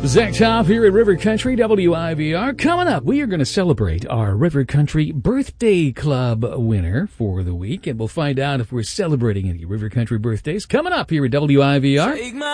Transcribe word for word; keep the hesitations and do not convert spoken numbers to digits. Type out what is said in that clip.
Zach Top here at River Country W I V R. Coming up, we are going to celebrate our River Country Birthday Club winner for the week, and we'll find out if we're celebrating any River Country birthdays coming up here at W I V R.